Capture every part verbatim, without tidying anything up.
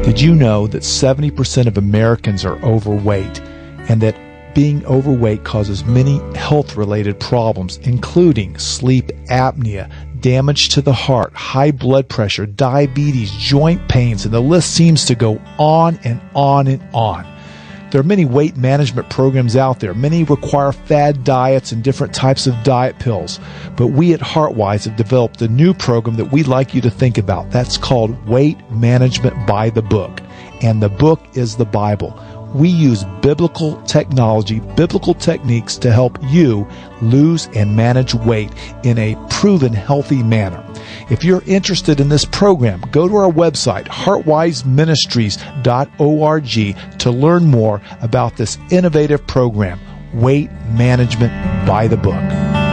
Did you know that seventy percent of Americans are overweight, and that being overweight causes many health-related problems, including sleep apnea, damage to the heart, high blood pressure, diabetes, joint pains, and the list seems to go on and on and on. There are many weight management programs out there. Many require fad diets and different types of diet pills. But we at HeartWise have developed a new program that we'd like you to think about. That's called Weight Management by the Book. And the book is the Bible. We use biblical technology, biblical techniques to help you lose and manage weight in a proven healthy manner. If you're interested in this program, go to our website, heart wise ministries dot org, to learn more about this innovative program, Weight Management by the Book.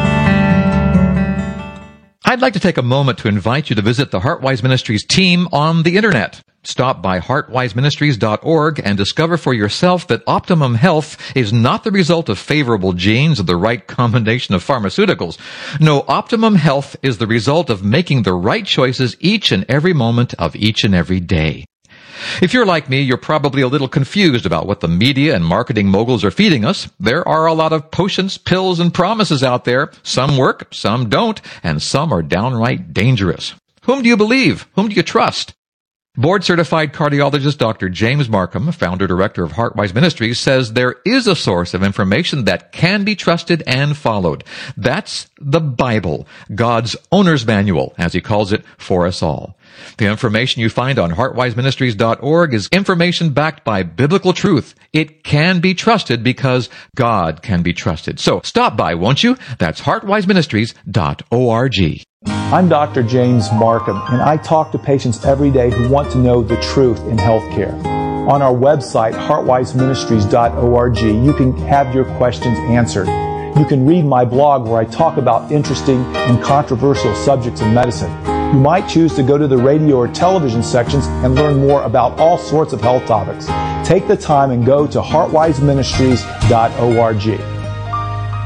I'd like to take a moment to invite you to visit the HeartWise Ministries team on the internet. Stop by heart wise ministries dot org and discover for yourself that optimum health is not the result of favorable genes or the right combination of pharmaceuticals. No, optimum health is the result of making the right choices each and every moment of each and every day. If you're like me, you're probably a little confused about what the media and marketing moguls are feeding us. There are a lot of potions, pills, and promises out there. Some work, some don't, and some are downright dangerous. Whom do you believe? Whom do you trust? Board-certified cardiologist Doctor James Markham, founder-director of HeartWise Ministries, says there is a source of information that can be trusted and followed. That's the Bible, God's owner's manual, as he calls it, for us all. The information you find on heart wise ministries dot org is information backed by biblical truth. It can be trusted because God can be trusted. So stop by, won't you? That's heart wise ministries dot org. I'm Doctor James Markham, and I talk to patients every day who want to know the truth in healthcare. On our website, heart wise ministries dot org, you can have your questions answered. You can read my blog where I talk about interesting and controversial subjects in medicine. You might choose to go to the radio or television sections and learn more about all sorts of health topics. Take the time and go to heart wise ministries dot org.